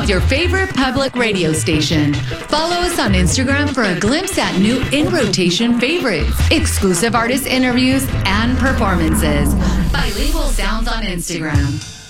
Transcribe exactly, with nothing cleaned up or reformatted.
with your favorite public radio station. Follow us on Instagram for a glimpse at new in-rotation favorites, exclusive artist interviews, and performances. Bilingual Sounds on Instagram.